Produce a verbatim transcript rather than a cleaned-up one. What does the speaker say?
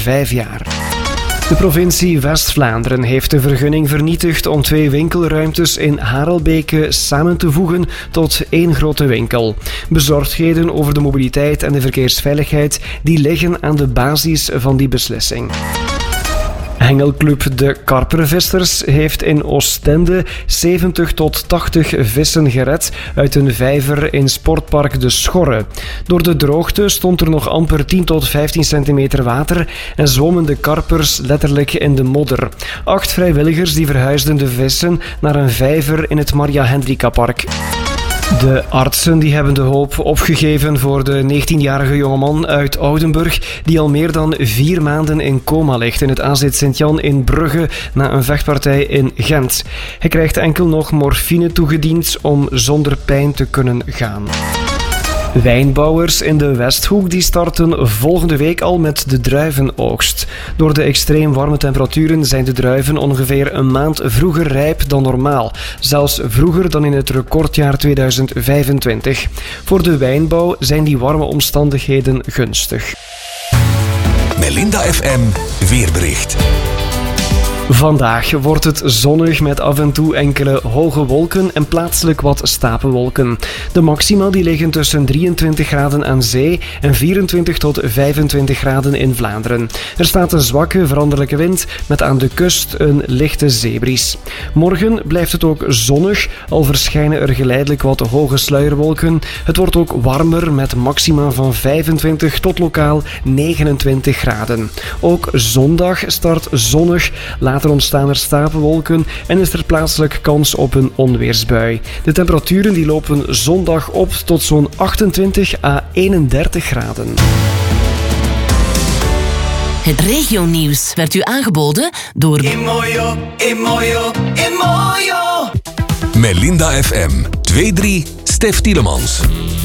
vijf jaar. De provincie West-Vlaanderen heeft de vergunning vernietigd om twee winkelruimtes in Harelbeke samen te voegen tot één grote winkel. Bezorgdheden over de mobiliteit en de verkeersveiligheid die liggen aan de basis van die beslissing. Hengelclub De Karpervissers heeft in Oostende zeventig tot tachtig vissen gered uit een vijver in sportpark De Schorre. Door de droogte stond er nog amper tien tot vijftien centimeter water en zwommen de karpers letterlijk in de modder. Acht vrijwilligers die verhuisden de vissen naar een vijver in het Maria Hendrika Park. De artsen die hebben de hoop opgegeven voor de negentienjarige jongeman uit Oudenburg die al meer dan vier maanden in coma ligt in het A Z Sint-Jan in Brugge na een vechtpartij in Gent. Hij krijgt enkel nog morfine toegediend om zonder pijn te kunnen gaan. Wijnbouwers in de Westhoek die starten volgende week al met de druivenoogst. Door de extreem warme temperaturen zijn de druiven ongeveer een maand vroeger rijp dan normaal. Zelfs vroeger dan in het recordjaar tweeduizend vijfentwintig. Voor de wijnbouw zijn die warme omstandigheden gunstig. Melinda F M weerbericht. Vandaag wordt het zonnig met af en toe enkele hoge wolken en plaatselijk wat stapelwolken. De maxima die liggen tussen drieëntwintig graden aan zee en vierentwintig tot vijfentwintig graden in Vlaanderen. Er staat een zwakke veranderlijke wind met aan de kust een lichte zeebries. Morgen blijft het ook zonnig, al verschijnen er geleidelijk wat hoge sluierwolken. Het wordt ook warmer met maxima van vijfentwintig tot lokaal negenentwintig graden. Ook zondag start zonnig. Later ontstaan er stapelwolken en is er plaatselijk kans op een onweersbui. De temperaturen die lopen zondag op tot zo'n achtentwintig à eenendertig graden. Het regionieuws werd u aangeboden door Imoyo, Imoyo, Imoyo. Melinda F M. twee drie Stef Tielemans.